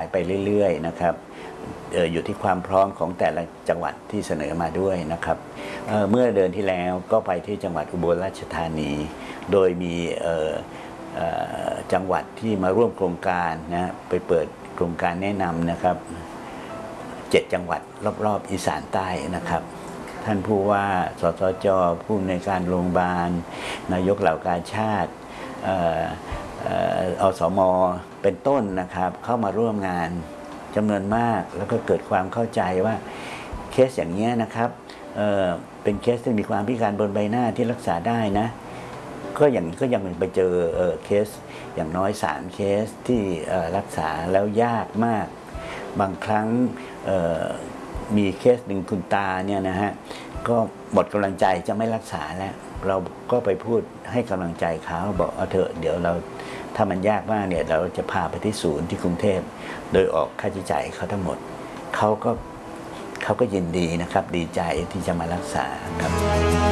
ไปเรื่อยๆนะครับอยู่ที่ความพร้อมของแต่ละจังหวัดที่เสนอมาด้วยนะครับเมื่อเดือนที่แล้วก็ไปที่จังหวัดอุบลราชธานีโดยมีจังหวัดที่มาร่วมโครงการนะไปเปิดโครงการแนะนำนะครับ7 จังหวัดรอบๆอีสานใต้นะครับท่านผู้ว่าสสจ.ผู้อำนวยการโรงพยาบาลนายกเหล่ากาชาติอสม.เป็นต้นนะครับเข้ามาร่วมงานจำนวนมากแล้วก็เกิดความเข้าใจว่าเคสอย่างนี้นะครับเป็นเคสที่มีความพิการบนใบหน้าที่รักษาได้นะก็ยังไปเจอเคสอย่างน้อย3 เคสที่รักษาแล้วยากมากบางครั้งมีเคสหนึ่งคุณตาเนี่ยนะฮะก็หมดกำลังใจจะไม่รักษาแล้วเราก็ไปพูดให้กำลังใจเขาบอกเอาเถอะเดี๋ยวเราถ้ามันยากมากเนี่ยเราจะพาไปที่ศูนย์ที่กรุงเทพโดยออกค่าใช้จ่ายเขาทั้งหมดเขาก็ยินดีนะครับดีใจที่จะมารักษาครับ